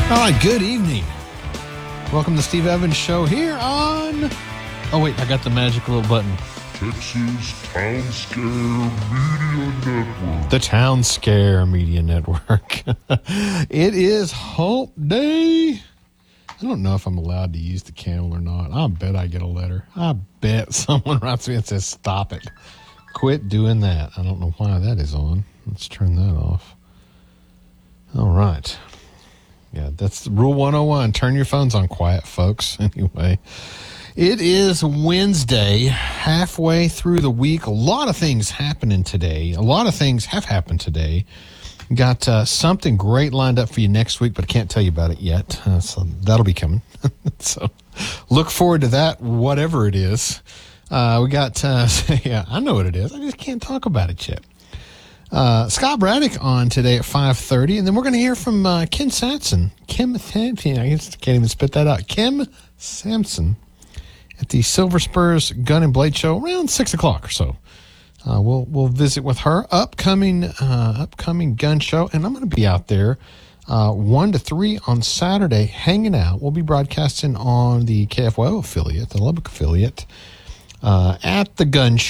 All right, good evening. Welcome to Steve Evans Show here on... Oh, wait, I got the magic little button. Texas Town Scare Media Network. The Town Scare Media Network. It is Hump Day. I don't know if I'm allowed to use the candle or not. I bet I get a letter. I bet someone writes me and says, stop it. Quit doing that. I don't know why that is on. Let's turn that off. All right. Yeah, that's Rule 101. Turn your phones on quiet, folks. Anyway, it is Wednesday, halfway through the week. A lot of things happening today. A lot of things have happened today. Got something great lined up for you next week, but I can't tell you about it yet. So that'll be coming. So look forward to that, whatever it is. We got, yeah, I know what it is. I just can't talk about it yet. Scott Braddock on today at 5:30, and then we're going to hear from Kim Sampson. I can't even spit that out. Kim Sampson at the Silver Spurs Gun and Blade Show around 6 o'clock or so. We'll visit with her. Upcoming gun show, and I'm going to be out there 1 to 3 on Saturday hanging out. We'll be broadcasting on the KFYO affiliate, the Lubbock affiliate, at the gun show.